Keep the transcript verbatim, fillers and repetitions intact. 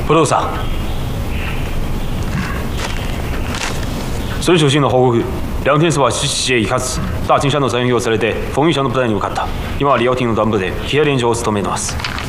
不動産。孙守信の報告。梁天は七七へ行かず、大金山の山陽を連れて、冯玉祥の部隊に向かった。今は李陽廷の団部で、ヒア連城を務めます。